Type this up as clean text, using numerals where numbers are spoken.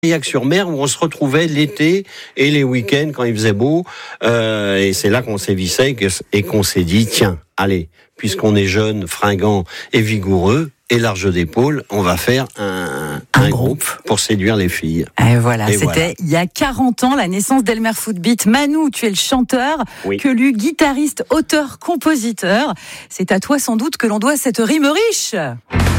Gaillac-sur-Mer où on se retrouvait l'été et les week-ends quand il faisait beau. Et c'est là qu'on s'est vissé et qu'on s'est dit, tiens, allez, puisqu'on est jeune, fringant et vigoureux et large d'épaules, on va faire un groupe pour séduire les filles. Et voilà, c'était il y a 40 ans, la naissance d'Elmer Footbeat. Manu, tu es le chanteur, Quelu, guitariste, auteur, compositeur. C'est à toi sans doute que l'on doit cette rime riche.